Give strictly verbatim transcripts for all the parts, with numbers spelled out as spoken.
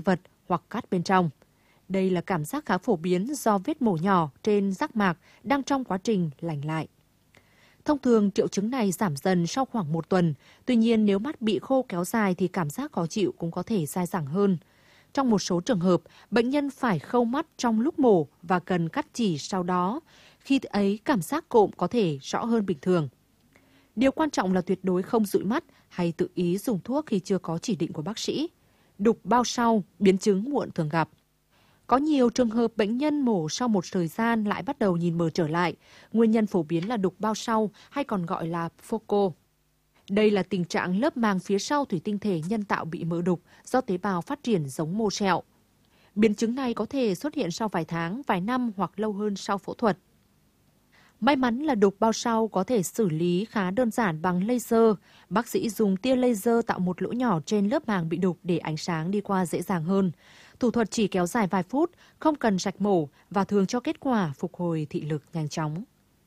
vật hoặc cát bên trong. Đây là cảm giác khá phổ biến do vết mổ nhỏ trên giác mạc đang trong quá trình lành lại. Thông thường, triệu chứng này giảm dần sau khoảng một tuần. Tuy nhiên, nếu mắt bị khô kéo dài thì cảm giác khó chịu cũng có thể dai dẳng hơn. Trong một số trường hợp, bệnh nhân phải khâu mắt trong lúc mổ và cần cắt chỉ sau đó. Khi ấy, cảm giác cộm có thể rõ hơn bình thường. Điều quan trọng là tuyệt đối không dụi mắt hay tự ý dùng thuốc khi chưa có chỉ định của bác sĩ. Đục bao sau, biến chứng muộn thường gặp. Có nhiều trường hợp bệnh nhân mổ sau một thời gian lại bắt đầu nhìn mờ trở lại. Nguyên nhân phổ biến là đục bao sau hay còn gọi là foco. Đây là tình trạng lớp màng phía sau thủy tinh thể nhân tạo bị mỡ đục do tế bào phát triển giống mô sẹo. Biến chứng này có thể xuất hiện sau vài tháng, vài năm hoặc lâu hơn sau phẫu thuật. May mắn là đục bao sau có thể xử lý khá đơn giản bằng laser. Bác sĩ dùng tia laser tạo một lỗ nhỏ trên lớp màng bị đục để ánh sáng đi qua dễ dàng hơn. Thủ thuật chỉ kéo dài vài phút, không cần rạch mổ và thường cho kết quả phục hồi thị lực nhanh chóng.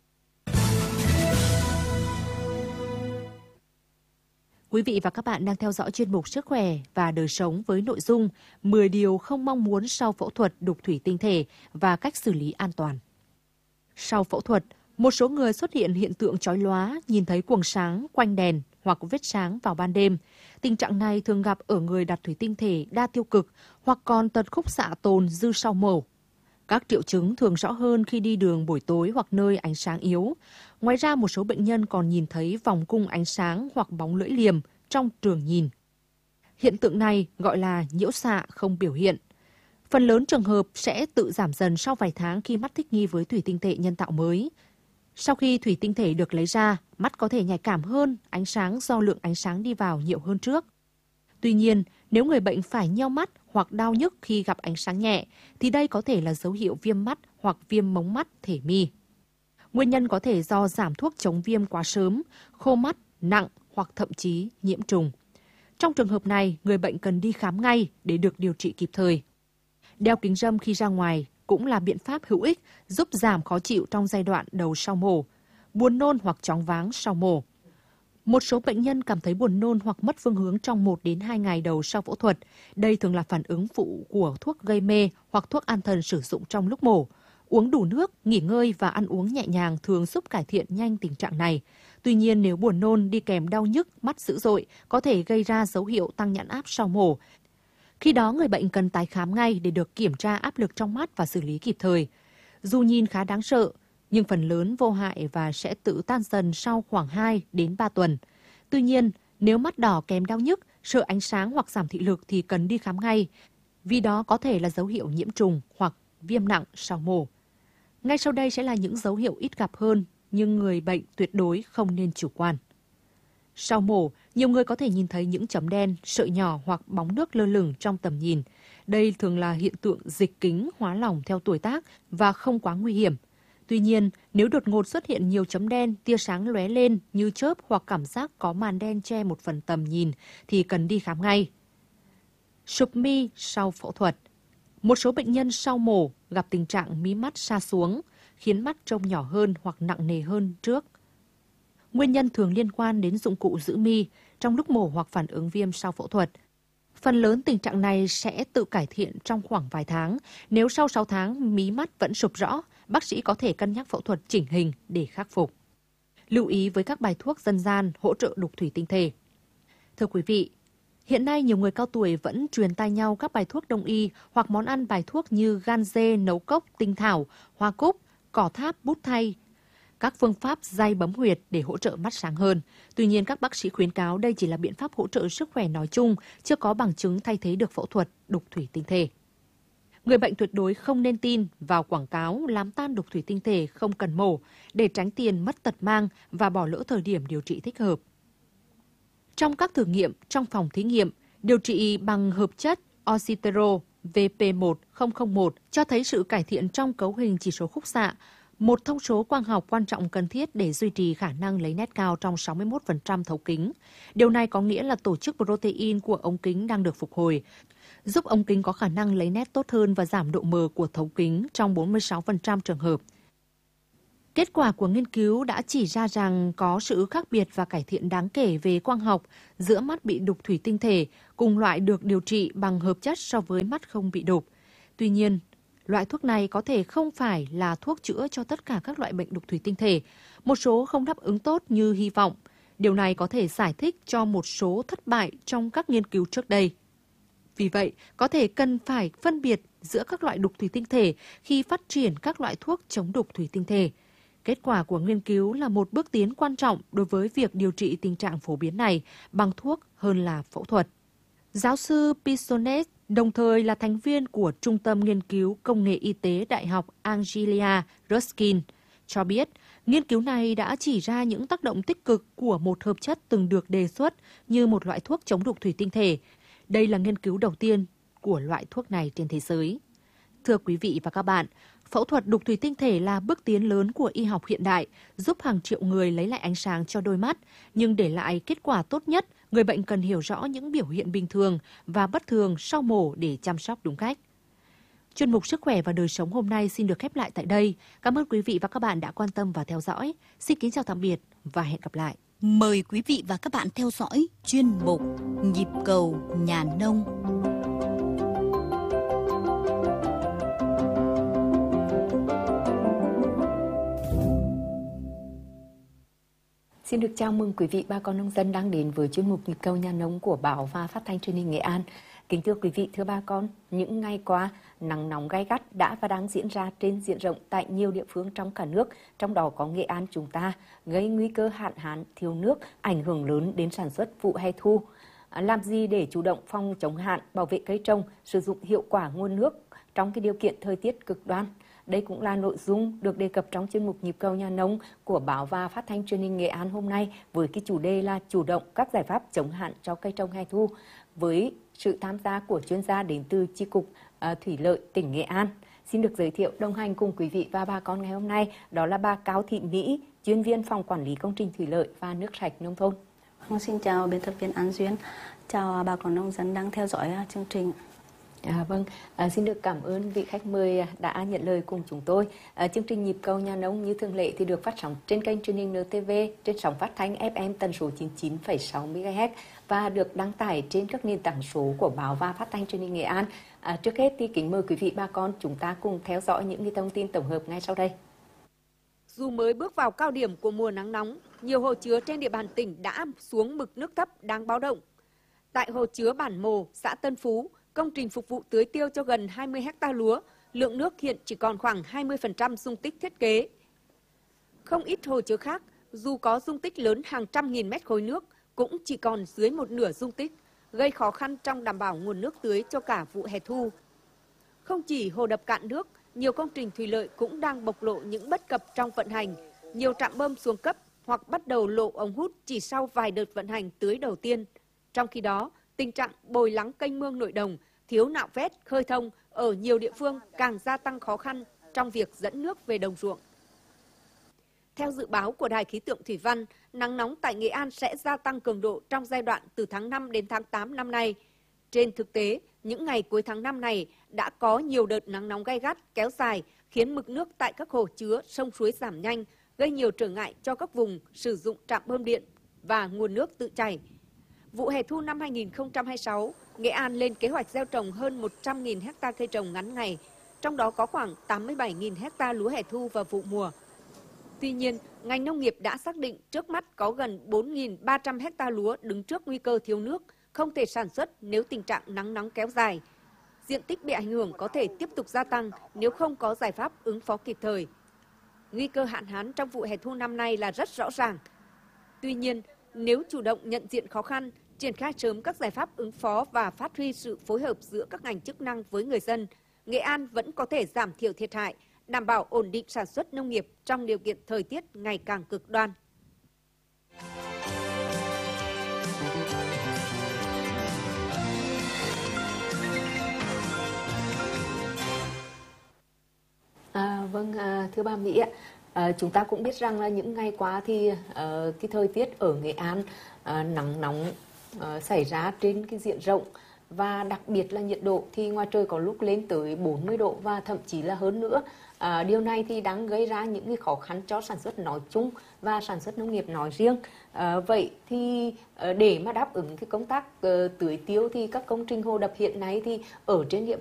Quý vị và các bạn đang theo dõi chuyên mục Sức khỏe và đời sống với nội dung mười điều không mong muốn sau phẫu thuật đục thủy tinh thể và cách xử lý an toàn. Sau phẫu thuật, một số người xuất hiện hiện tượng chói lóa, nhìn thấy quầng sáng quanh đèn hoặc vết sáng vào ban đêm. Tình trạng này thường gặp ở người đặt thủy tinh thể đa tiêu cực hoặc còn tật khúc xạ tồn dư sau mổ. Các triệu chứng thường rõ hơn khi đi đường buổi tối hoặc nơi ánh sáng yếu. Ngoài ra, một số bệnh nhân còn nhìn thấy vòng cung ánh sáng hoặc bóng lưỡi liềm trong trường nhìn. Hiện tượng này gọi là nhiễu xạ không biểu hiện. Phần lớn trường hợp sẽ tự giảm dần sau vài tháng khi mắt thích nghi với thủy tinh thể nhân tạo mới. Sau khi thủy tinh thể được lấy ra, mắt có thể nhạy cảm hơn ánh sáng do lượng ánh sáng đi vào nhiều hơn trước. Tuy nhiên, nếu người bệnh phải nheo mắt hoặc đau nhức khi gặp ánh sáng nhẹ, thì đây có thể là dấu hiệu viêm mắt hoặc viêm mống mắt thể mi. Nguyên nhân có thể do giảm thuốc chống viêm quá sớm, khô mắt, nặng hoặc thậm chí nhiễm trùng. Trong trường hợp này, người bệnh cần đi khám ngay để được điều trị kịp thời. Đeo kính râm khi ra ngoài cũng là biện pháp hữu ích giúp giảm khó chịu trong giai đoạn đầu sau mổ, buồn nôn hoặc choáng váng sau mổ. Một số bệnh nhân cảm thấy buồn nôn hoặc mất phương hướng trong một đến hai ngày đầu sau phẫu thuật. Đây thường là phản ứng phụ của thuốc gây mê hoặc thuốc an thần sử dụng trong lúc mổ. Uống đủ nước, nghỉ ngơi và ăn uống nhẹ nhàng thường giúp cải thiện nhanh tình trạng này. Tuy nhiên, nếu buồn nôn đi kèm đau nhức, mắt dữ dội, có thể gây ra dấu hiệu tăng nhãn áp sau mổ. Khi đó, người bệnh cần tái khám ngay để được kiểm tra áp lực trong mắt và xử lý kịp thời. Dù nhìn khá đáng sợ, nhưng phần lớn vô hại và sẽ tự tan dần sau khoảng hai đến ba tuần. Tuy nhiên, nếu mắt đỏ kèm đau nhức, sợ ánh sáng hoặc giảm thị lực thì cần đi khám ngay, vì đó có thể là dấu hiệu nhiễm trùng hoặc viêm nặng sau mổ. Ngay sau đây sẽ là những dấu hiệu ít gặp hơn, nhưng người bệnh tuyệt đối không nên chủ quan. Sau mổ, nhiều người có thể nhìn thấy những chấm đen, sợi nhỏ hoặc bóng nước lơ lửng trong tầm nhìn. Đây thường là hiện tượng dịch kính hóa lỏng theo tuổi tác và không quá nguy hiểm. Tuy nhiên, nếu đột ngột xuất hiện nhiều chấm đen, tia sáng lóe lên như chớp hoặc cảm giác có màn đen che một phần tầm nhìn thì cần đi khám ngay. Sụp mi sau phẫu thuật. Một số bệnh nhân sau mổ gặp tình trạng mí mắt sa xuống, khiến mắt trông nhỏ hơn hoặc nặng nề hơn trước. Nguyên nhân thường liên quan đến dụng cụ giữ mi trong lúc mổ hoặc phản ứng viêm sau phẫu thuật. Phần lớn tình trạng này sẽ tự cải thiện trong khoảng vài tháng. Nếu sau sáu tháng mí mắt vẫn sụp rõ, bác sĩ có thể cân nhắc phẫu thuật chỉnh hình để khắc phục. Lưu ý với các bài thuốc dân gian hỗ trợ đục thủy tinh thể. Thưa quý vị, hiện nay nhiều người cao tuổi vẫn truyền tai nhau các bài thuốc đông y hoặc món ăn bài thuốc như gan dê, nấu cốc, tinh thảo, hoa cúc, cỏ tháp, bút thay. Các phương pháp day bấm huyệt để hỗ trợ mắt sáng hơn. Tuy nhiên, các bác sĩ khuyến cáo đây chỉ là biện pháp hỗ trợ sức khỏe nói chung, chưa có bằng chứng thay thế được phẫu thuật đục thủy tinh thể. Người bệnh tuyệt đối không nên tin vào quảng cáo làm tan đục thủy tinh thể không cần mổ để tránh tiền mất tật mang và bỏ lỡ thời điểm điều trị thích hợp. Trong các thử nghiệm trong phòng thí nghiệm, điều trị bằng hợp chất Oxytero V P một không không một cho thấy sự cải thiện trong cấu hình chỉ số khúc xạ, một thông số quang học quan trọng cần thiết để duy trì khả năng lấy nét cao trong sáu mươi mốt phần trăm thấu kính. Điều này có nghĩa là tổ chức protein của ống kính đang được phục hồi, giúp ống kính có khả năng lấy nét tốt hơn và giảm độ mờ của thấu kính trong bốn mươi sáu phần trăm trường hợp. Kết quả của nghiên cứu đã chỉ ra rằng có sự khác biệt và cải thiện đáng kể về quang học giữa mắt bị đục thủy tinh thể cùng loại được điều trị bằng hợp chất so với mắt không bị đục. Tuy nhiên, loại thuốc này có thể không phải là thuốc chữa cho tất cả các loại bệnh đục thủy tinh thể. Một số không đáp ứng tốt như hy vọng. Điều này có thể giải thích cho một số thất bại trong các nghiên cứu trước đây. Vì vậy, có thể cần phải phân biệt giữa các loại đục thủy tinh thể khi phát triển các loại thuốc chống đục thủy tinh thể. Kết quả của nghiên cứu là một bước tiến quan trọng đối với việc điều trị tình trạng phổ biến này bằng thuốc hơn là phẫu thuật. Giáo sư Pisonet, đồng thời là thành viên của Trung tâm Nghiên cứu Công nghệ Y tế Đại học Anglia Ruskin, cho biết nghiên cứu này đã chỉ ra những tác động tích cực của một hợp chất từng được đề xuất như một loại thuốc chống đục thủy tinh thể. Đây là nghiên cứu đầu tiên của loại thuốc này trên thế giới. Thưa quý vị và các bạn, phẫu thuật đục thủy tinh thể là bước tiến lớn của y học hiện đại, giúp hàng triệu người lấy lại ánh sáng cho đôi mắt. Nhưng để lại kết quả tốt nhất, người bệnh cần hiểu rõ những biểu hiện bình thường và bất thường sau mổ để chăm sóc đúng cách. Chuyên mục Sức khỏe và đời sống hôm nay xin được khép lại tại đây. Cảm ơn quý vị và các bạn đã quan tâm và theo dõi. Xin kính chào tạm biệt và hẹn gặp lại. Mời quý vị và các bạn theo dõi chuyên mục Nhịp cầu nhà nông. Xin được chào mừng quý vị bà con nông dân đang đến với chuyên mục Nhịp cầu nhà nông của Báo và Phát thanh Truyền hình Nghệ An. Kính thưa quý vị, thưa bà con, những ngày qua, nắng nóng gay gắt đã và đang diễn ra trên diện rộng tại nhiều địa phương trong cả nước, trong đó có Nghệ An chúng ta, gây nguy cơ hạn hán, thiếu nước, ảnh hưởng lớn đến sản xuất vụ hè thu. Làm gì để chủ động phòng chống hạn, bảo vệ cây trồng, sử dụng hiệu quả nguồn nước trong cái điều kiện thời tiết cực đoan? Đây cũng là nội dung được đề cập trong chuyên mục Nhịp cầu nhà nông của Báo và Phát thanh Truyền hình Nghệ An hôm nay, với cái chủ đề là chủ động các giải pháp chống hạn cho cây trồng hè thu, với sự tham gia của chuyên gia đến từ Chi cục uh, Thủy lợi tỉnh Nghệ An. Xin được giới thiệu đồng hành cùng quý vị và bà con ngày hôm nay, đó là bà Cao Thị Mỹ, chuyên viên phòng quản lý công trình thủy lợi và nước sạch nông thôn. Xin chào biên tập viên An Duyên, chào bà con nông dân đang theo dõi chương trình. À, vâng, à, xin được cảm ơn vị khách mời đã nhận lời cùng chúng tôi. À, chương trình Nhịp cầu nhà nông như thường lệ thì được phát sóng trên kênh truyền hình en tê vê, trên sóng phát thanh ép em tần số chín mươi chín phẩy sáu mê ga héc và được đăng tải trên các nền tảng số của Báo và Phát thanh Truyền hình Nghệ An. À, trước hết thì kính mời quý vị bà con chúng ta cùng theo dõi những cái thông tin tổng hợp ngay sau đây. Dù mới bước vào cao điểm của mùa nắng nóng, nhiều hồ chứa trên địa bàn tỉnh đã xuống mực nước thấp đáng báo động. Tại hồ chứa Bản Mồ, xã Tân Phú, công trình phục vụ tưới tiêu cho gần hai mươi héc ta lúa, lượng nước hiện chỉ còn khoảng hai mươi phần trăm dung tích thiết kế. Không ít hồ chứa khác, dù có dung tích lớn hàng trăm nghìn mét khối nước, cũng chỉ còn dưới một nửa dung tích, gây khó khăn trong đảm bảo nguồn nước tưới cho cả vụ hè thu. Không chỉ hồ đập cạn nước, nhiều công trình thủy lợi cũng đang bộc lộ những bất cập trong vận hành. Nhiều trạm bơm xuống cấp hoặc bắt đầu lộ ống hút chỉ sau vài đợt vận hành tưới đầu tiên. Trong khi đó, tình trạng bồi lắng kênh mương nội đồng, thiếu nạo vét, khơi thông ở nhiều địa phương càng gia tăng khó khăn trong việc dẫn nước về đồng ruộng. Theo dự báo của Đài khí tượng thủy văn, nắng nóng tại Nghệ An sẽ gia tăng cường độ trong giai đoạn từ tháng năm đến tháng tám năm nay. Trên thực tế, những ngày cuối tháng năm này đã có nhiều đợt nắng nóng gay gắt kéo dài, khiến mực nước tại các hồ chứa, sông suối giảm nhanh, gây nhiều trở ngại cho các vùng sử dụng trạm bơm điện và nguồn nước tự chảy. Vụ hè thu năm hai nghìn không trăm hai mươi sáu, Nghệ An lên kế hoạch gieo trồng hơn một trăm nghìn héc ta cây trồng ngắn ngày, trong đó có khoảng tám mươi bảy nghìn héc ta lúa hè thu và vụ mùa. Tuy nhiên, ngành nông nghiệp đã xác định trước mắt có gần bốn nghìn ba trăm héc ta lúa đứng trước nguy cơ thiếu nước, không thể sản xuất nếu tình trạng nắng nóng kéo dài. Diện tích bị ảnh hưởng có thể tiếp tục gia tăng nếu không có giải pháp ứng phó kịp thời. Nguy cơ hạn hán trong vụ hè thu năm nay là rất rõ ràng. Tuy nhiên, nếu chủ động nhận diện khó khăn, triển khai sớm các giải pháp ứng phó và phát huy sự phối hợp giữa các ngành chức năng với người dân, Nghệ An vẫn có thể giảm thiểu thiệt hại, đảm bảo ổn định sản xuất nông nghiệp trong điều kiện thời tiết ngày càng cực đoan. À, vâng, à, thưa bà Mỹ ạ, à, chúng ta cũng biết rằng là những ngày qua thì à, cái thời tiết ở Nghệ An à, nắng nóng à, xảy ra trên cái diện rộng và đặc biệt là nhiệt độ thì ngoài trời có lúc lên tới bốn mươi độ và thậm chí là hơn nữa. À, điều này thì đang gây ra những cái khó khăn cho sản xuất nói chung và sản xuất nông nghiệp nói riêng. À, vậy thì để mà đáp ứng cái công tác uh, tưới tiêu thì các công trình hồ đập hiện nay thì ở trên địa bàn